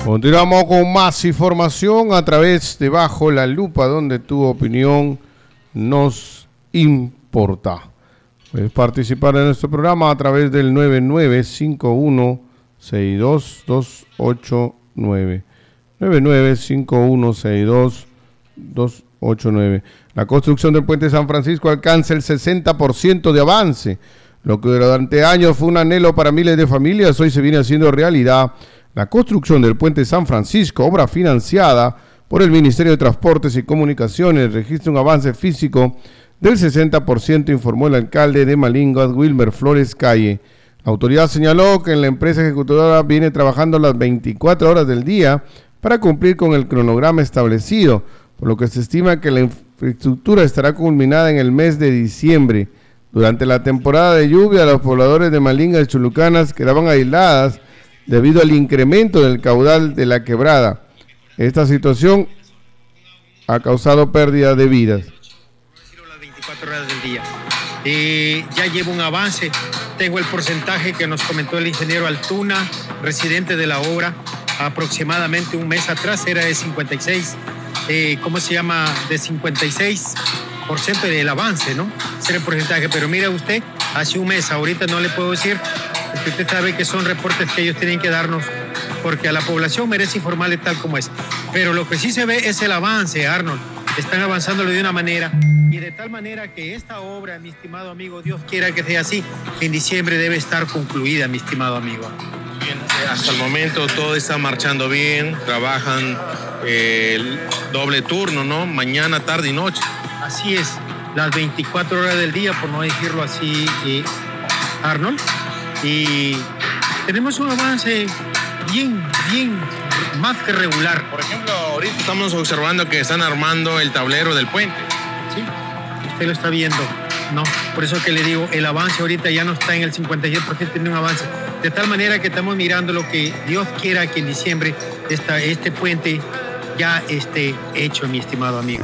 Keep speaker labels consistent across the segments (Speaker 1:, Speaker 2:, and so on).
Speaker 1: Continuamos con más información a través de Bajo la Lupa, donde tu opinión nos importa. Puedes participar en nuestro programa a través del 9951-62-289. 9951-62-289. La construcción del puente San Francisco alcanza el 60% de avance. Lo que durante años fue un anhelo para miles de familias, hoy se viene haciendo realidad. La construcción del puente San Francisco, obra financiada por el Ministerio de Transportes y Comunicaciones, registra un avance físico del 60%, informó el alcalde de Malingas, Wilmer Flores Calle. La autoridad señaló que la empresa ejecutora viene trabajando las 24 horas del día para cumplir con el cronograma establecido, por lo que se estima que la infraestructura estará culminada en el mes de diciembre. Durante la temporada de lluvia, los pobladores de Malingas y Chulucanas quedaban aisladas debido al incremento del caudal de la quebrada. Esta situación ha causado pérdida de vidas.
Speaker 2: Las 24 horas del día. Ya llevo un avance, tengo el porcentaje que nos comentó el ingeniero Altuna, residente de la obra, aproximadamente un mes atrás era de 56, de 56% del avance, ¿no? Ese era el porcentaje, pero mira usted, hace un mes, ahorita no le puedo decir, porque usted sabe que son reportes que ellos tienen que darnos, porque a la población merece informarle tal como es. Pero lo que sí se ve es el avance, Arnold. Están avanzándolo de una manera, y de tal manera que esta obra, mi estimado amigo, Dios quiera que sea así, en diciembre debe estar concluida, mi estimado amigo.
Speaker 3: Bien, hasta el momento todo está marchando bien, trabajan el doble turno, ¿no? Mañana, tarde y noche.
Speaker 2: Así es, las 24 horas del día, por no decirlo así, Arnold. Y tenemos un avance bien, más que regular.
Speaker 3: Por ejemplo, ahorita estamos observando que están armando el tablero del puente.
Speaker 2: Sí, usted lo está viendo, ¿no? Por eso que le digo, el avance ahorita ya no está en el 56%, tiene un avance. De tal manera que estamos mirando lo que Dios quiera que en diciembre este puente ya esté hecho, mi estimado amigo.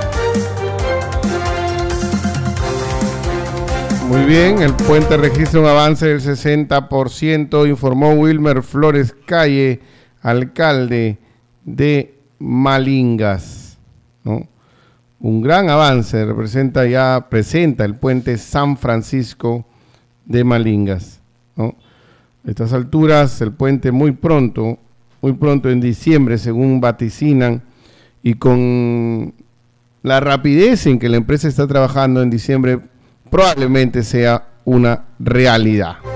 Speaker 1: Muy bien, el puente registra un avance del 60%, informó Wilmer Flores Calle, alcalde de Malingas, ¿no? Un gran avance presenta el puente San Francisco de Malingas, ¿no? A estas alturas, el puente muy pronto en diciembre, según vaticinan, y con la rapidez en que la empresa está trabajando en diciembre, probablemente sea una realidad.